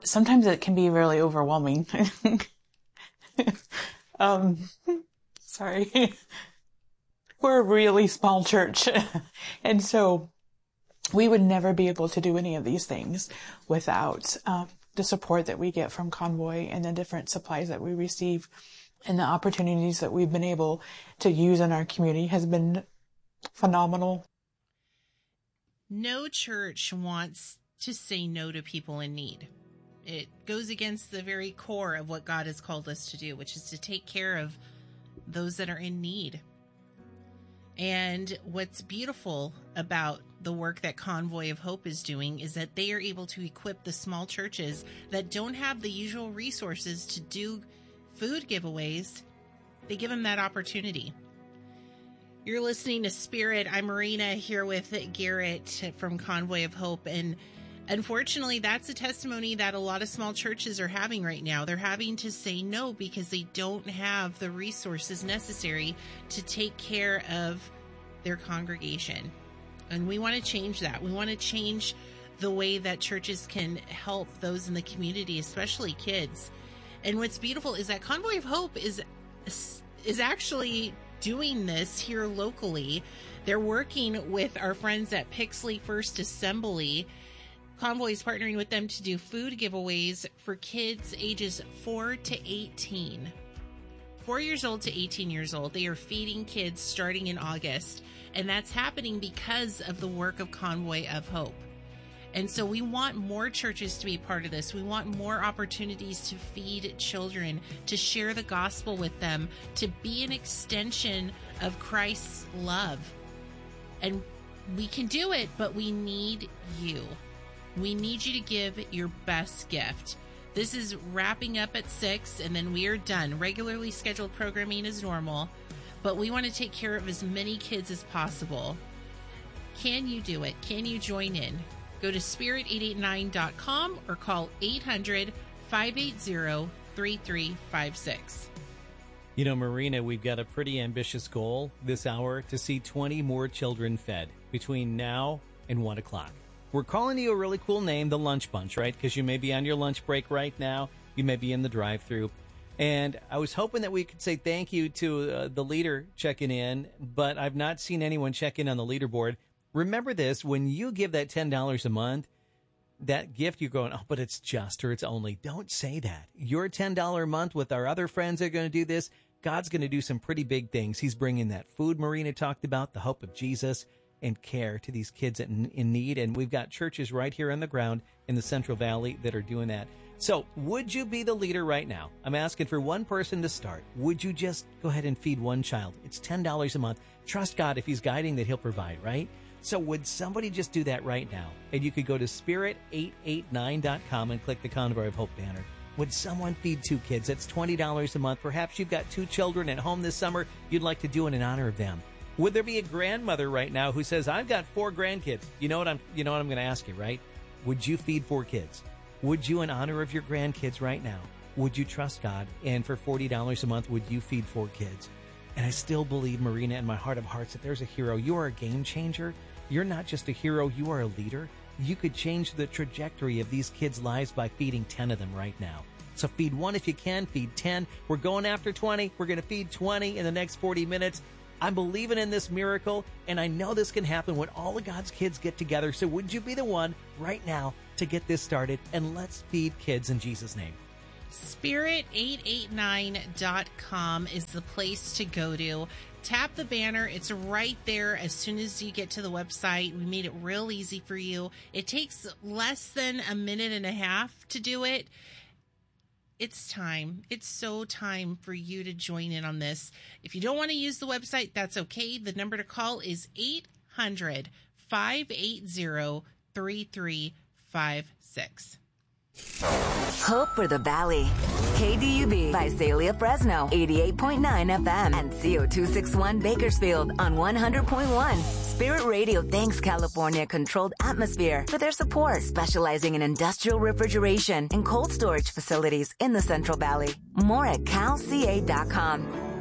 sometimes it can be really overwhelming. Sorry. We're a really small church. And so we would never be able to do any of these things without the support that we get from Convoy and the different supplies that we receive, and the opportunities that we've been able to use in our community has been phenomenal. No church wants to say no to people in need. It goes against the very core of what God has called us to do, which is to take care of those that are in need. And what's beautiful about the work that Convoy of Hope is doing is that they are able to equip the small churches that don't have the usual resources to do food giveaways. They give them that opportunity. You're listening to Spirit. I'm Marina here with Garrett from Convoy of Hope. And unfortunately, that's a testimony that a lot of small churches are having right now. They're having to say no because they don't have the resources necessary to take care of their congregation. And we want to change that. We want to change the way that churches can help those in the community, especially kids. And what's beautiful is that Convoy of Hope is actually doing this here locally. They're working with our friends at Pixley First Assembly. Convoy is partnering with them to do food giveaways for kids ages 4 to 18. 4 years old to 18 years old. They are feeding kids starting in August. And that's happening because of the work of Convoy of Hope. And so we want more churches to be part of this. We want more opportunities to feed children, to share the gospel with them, to be an extension of Christ's love. And we can do it, but we need you. We need you to give your best gift. This is wrapping up at 6, and then we are done. Regularly scheduled programming is normal, but we want to take care of as many kids as possible. Can you do it? Can you join in? Go to spirit889.com or call 800-580-3356. You know, Marina, we've got a pretty ambitious goal this hour to see 20 more children fed between now and 1 o'clock. We're calling you a really cool name, the Lunch Bunch, right? Because you may be on your lunch break right now. You may be in the drive-thru. And I was hoping that we could say thank you to the leader checking in, but I've not seen anyone check in on the leaderboard. Remember this, when you give that $10 a month, that gift, you're going, oh, but it's just or it's only. Don't say that. Your $10 a month with our other friends that are going to do this, God's going to do some pretty big things. He's bringing that food Marina talked about, the hope of Jesus, and care to these kids in need. And we've got churches right here on the ground in the Central Valley that are doing that. So would you be the leader right now? I'm asking for one person to start. Would you just go ahead and feed one child? It's $10 a month. Trust God, if he's guiding, that he'll provide, right? So would somebody just do that right now? And you could go to spirit889.com and click the Convoy of Hope banner. Would someone feed 2 kids? That's $20 a month. Perhaps you've got 2 children at home this summer you'd like to do it in honor of them. Would there be a grandmother right now who says, I've got 4 grandkids? You know what I'm going to ask you, right? Would you feed 4 kids? Would you, in honor of your grandkids right now, would you trust God? And for $40 a month, would you feed 4 kids? And I still believe, Marina, in my heart of hearts, that there's a hero. You are a game changer. You're not just a hero, you are a leader. You could change the trajectory of these kids' lives by feeding 10 of them right now. So feed 1 if you can, feed 10. We're going after 20. We're going to feed 20 in the next 40 minutes. I'm believing in this miracle, and I know this can happen when all of God's kids get together. So would you be the one right now to get this started? And let's feed kids in Jesus' name. Spirit889.com is the place to go to. Tap the banner. It's right there as soon as you get to the website. We made it real easy for you. It takes less than a minute and a half to do it. It's time. It's so time for you to join in on this. If you don't want to use the website, that's okay. The number to call is 800-580-3356. Hope for the Valley. KDUB, Visalia, Fresno, 88.9 FM, and CO261 Bakersfield on 100.1. Spirit Radio thanks California Controlled Atmosphere for their support, specializing in industrial refrigeration and cold storage facilities in the Central Valley. More at calca.com.